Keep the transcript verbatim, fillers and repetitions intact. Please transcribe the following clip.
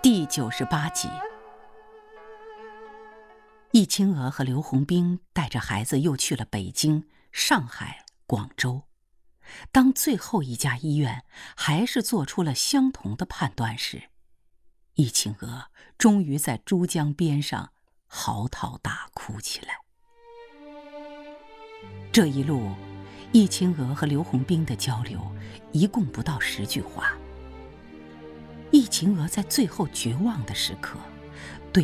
第九十八集，易清娥和刘洪兵带着孩子又去了北京、上海、广州。当最后一家医院还是做出了相同的判断时，易清娥终于在珠江边上嚎啕大哭起来。这一路，易清娥和刘洪兵的交流一共不到十句话。易清娥在最后绝望的时刻，